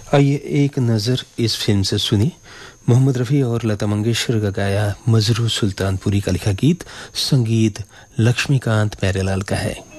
आइए एक नज़र इस फिल्म से सुनी। मोहम्मद रफ़ी और लता मंगेशकर का गाया मजरू सुल्तानपुरी का लिखा गीत, संगीत लक्ष्मीकांत प्यारेलाल का है।